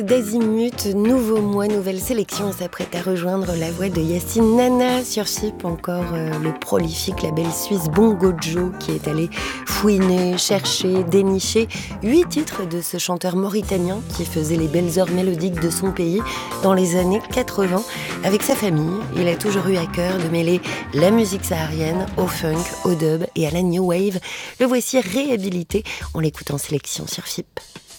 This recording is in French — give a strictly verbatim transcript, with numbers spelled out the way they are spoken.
D'Azimut, nouveau mois, nouvelle sélection, on s'apprête à rejoindre la voix de Yacine Nana sur Chip, encore euh, le prolifique label suisse Bongo Joe qui est allé fouiner, chercher, dénicher huit titres de ce chanteur mauritanien qui faisait les belles heures mélodiques de son pays dans les années quatre-vingts. Avec sa famille, il a toujours eu à cœur de mêler la musique saharienne au funk, au dub et à la new wave. Le voici réhabilité, on l'écoute en sélection sur F I P.